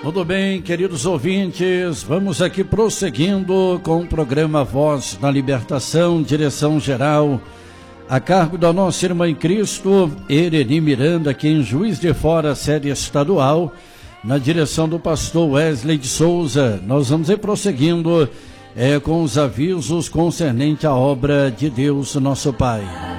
Tudo bem, queridos ouvintes, vamos aqui prosseguindo com o programa Voz da Libertação, direção geral, a cargo da nossa irmã em Cristo, Ereni Miranda, aqui em Juiz de Fora, sede estadual, na direção do pastor Wesley de Souza. Nós vamos ir prosseguindo com os avisos concernentes à obra de Deus, nosso Pai.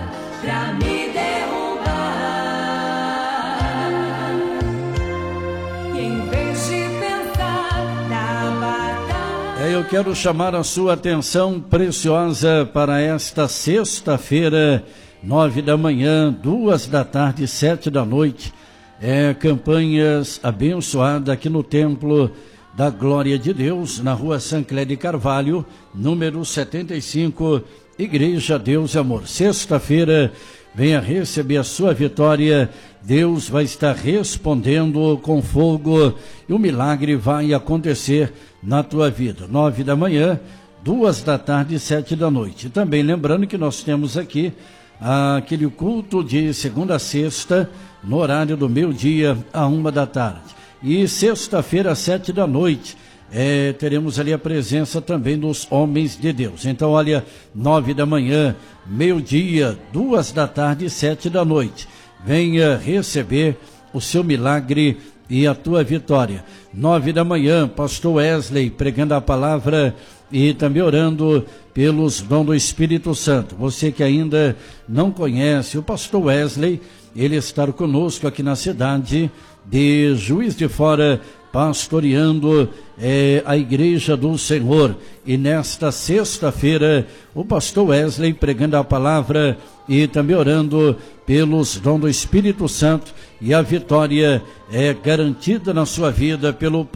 Eu quero chamar a sua atenção preciosa para esta sexta-feira, 9 da manhã, 2 da tarde, 7 da noite. Campanhas abençoadas aqui no Templo da Glória de Deus, na rua Sancler de Carvalho, número 75, Igreja Deus e Amor. Sexta-feira, venha receber a sua vitória. Deus vai estar respondendo com fogo e o milagre vai acontecer na tua vida. 9 da manhã, 2 da tarde e 7 da noite. E também lembrando que nós temos aqui aquele culto de segunda a sexta, no horário do meio-dia a 1 da tarde. E sexta-feira, às 7 da noite, teremos ali a presença também dos homens de Deus. Então, olha, 9 da manhã, meio-dia, 2 da tarde e 7 da noite. Venha receber o seu milagre e a tua vitória. 9 da manhã, pastor Wesley pregando a palavra e também orando pelos dons do Espírito Santo. Você que ainda não conhece o pastor Wesley, ele está conosco aqui na cidade de Juiz de Fora, pastoreando a Igreja do Senhor. E nesta sexta-feira, o pastor Wesley pregando a palavra e também orando pelos dons do Espírito Santo, e a vitória é garantida na sua vida pelo